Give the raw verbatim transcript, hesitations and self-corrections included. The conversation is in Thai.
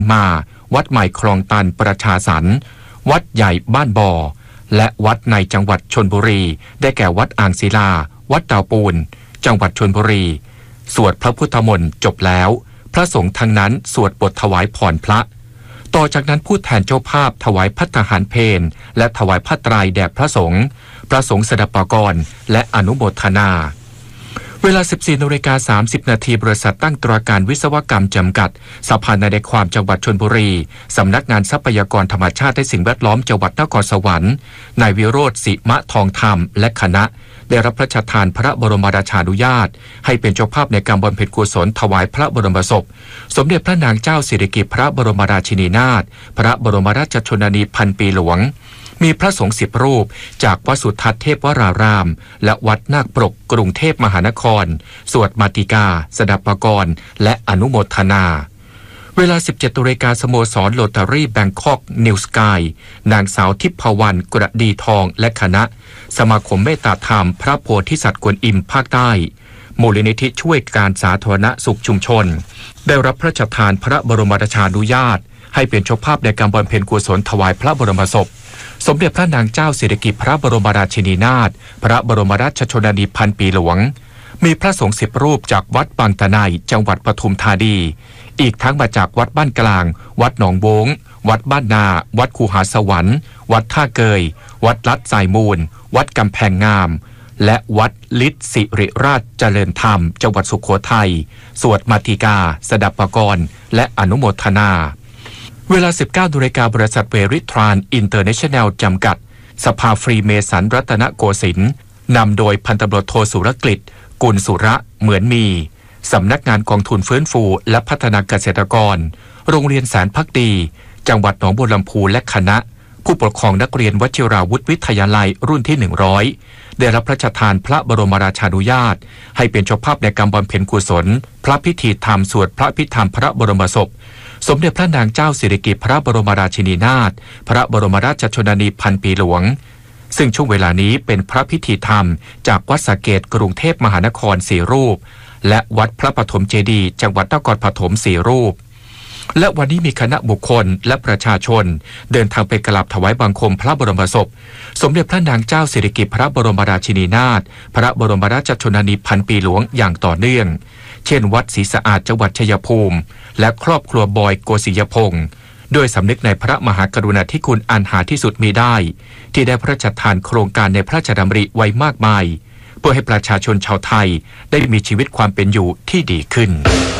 มาวัดใหม่คลองตันประชาสรรค์วัดใหญ่บ้านบ่อและวัดในจังหวัดชลบุรีได้แก่วัดอ่างศิลาวัดดาวปูนจังหวัดชลบุรีสวดพระพุทธมนต์จบแล้วพระสงฆ์ทั้งนั้นสวดบทถวายพรพระต่อจากนั้นผู้แทนเจ้าภาพถวายภัตตาหารเพลและถวายผ้าไตรแด่พระสงฆ์พระสงฆ์สดับปกรณ์และอนุโมทนาเวลา สิบสี่นาฬิกาสามสิบนาทีบริษัทตั้งตราการวิศวกรรมจำกัดสภานาได้ความจังหวัดชลบุรีสำนักงานทรัพยากรธรรมชาติและสิ่งแวดล้อมจังหวัดนครสวรรค์นายวิโรจน์ศิมะทองธรรมและคณะได้รับพระราชทานพระบรมราชานุญาตให้เป็นเจ้าภาพในการบำเพ็ญกุศลถวายพระบรมศพสมเด็จพระนางเจ้าสิริกิติ์พระบรมราชินีนาถพระบรมราชชนนีพันปีหลวงมีพระสงฆ์สิบรูปจากวัดสุทัศน์เทพวรารามและวัดนาคปรกกรุงเทพมหานครสวดมาติกาสดับปกรณ์และอนุโมทนาเวลา สิบเจ็ดนาฬิกาสโมสรโลตารี่แบงคอกนิวสกายนางสาวทิพวรรณกระดีทองและคณะสมาคมเมตตาธรรมพระโพธิสัตว์กวนอิมภาคใต้มูลนิธิช่วยการสาธารณสุขชุมชนได้รับพระราชทานพระบรมราชานุญาตให้เป็นเจ้าภาพในการบำเพ็ญกุศลถวายพระบรมศพสมเด็จพระนางเจ้าสิริกิติ์พระบรมราชินีนาถพระบรมราชชนนีพันปีหลวงมีพระสงฆ์สิบรูปจากวัดบางตะไนจังหวัดปทุมธานีอีกทั้งมาจากวัดบ้านกลางวัดหนองโบงวัดบ้านนาวัดคูหาสวรรค์วัดท่าเกยวัดลัดสายมูลวัดกำแพงงามและวัดฤทธิสิริราชเจริญธรรมจังหวัดสุโขทัยสวดมาติกาสดับปกรณ์และอนุโมทนาเวลา สิบเก้านาฬิกาบริษัทเวริทรานอินเตอร์เนชั่นแนลจำกัดสภาฟรีเมสันรัตนโกสินทร์นำโดยพันตำรวจโทสุรกฤษกุลสุระเหมือนมีสำนักงานกองทุนฟื้นฟูและพัฒนาเกษตรกรโรงเรียนแสนพักดีจังหวัดหนองบัวลำพูและคณะผู้ปกครองนักเรียนวชิราวุธวิทยาลัยรุ่นที่หนึ่งร้อยได้รับพระราชทานพระบรมราชานุญาตให้เป็นเจ้าภาพในการบำเพ็ญกุศลพระพิธีธรรมสวดพระพิธรรมพระบรมศพสมเด็จพระนางเจ้าสิริกิติ์พระบรมราชินีนาถพระบรมราชชนนีพันปีหลวงซึ่งช่วงเวลานี้เป็นพระพิธีธรรมจากวัดสะเกษกรุงเทพมหานครสี่รูปและวัดพระปฐมเจดีย์จังหวัดนครปฐมสี่รูปและวันนี้มีคณะบุคคลและประชาชนเดินทางไปกราบถวายบังคมพระบรมศพสมเด็จพระนางเจ้าสิริกิติ์พระบรมราชินีนาถพระบรมราชชนนีพันปีหลวงอย่างต่อเนื่องเช่นวัดศรีสะอาดจังหวัดชัยภูมิและครอบครัวบอยโกศิยพงศ์ด้วยสำนึกในพระมหากรุณาธิคุณอันหาที่สุดมีได้ที่ได้พระราชทานโครงการในพระราชดำริไว้มากมายเพื่อให้ประชาชนชาวไทยได้มีชีวิตความเป็นอยู่ที่ดีขึ้น